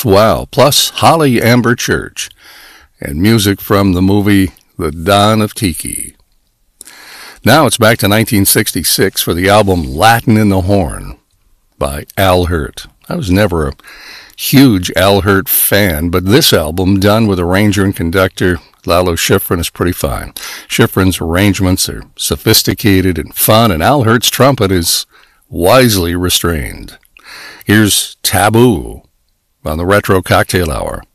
Wow, plus Holly Amber Church, and music from the movie The Dawn of Tiki. Now it's back to 1966 for the album Latin in the Horn by Al Hirt. I was never a huge Al Hirt fan, but this album, done with arranger and conductor Lalo Schifrin, is pretty fine. Schifrin's arrangements are sophisticated and fun, and Al Hirt's trumpet is wisely restrained. Here's Taboo on the Retro Cocktail Hour.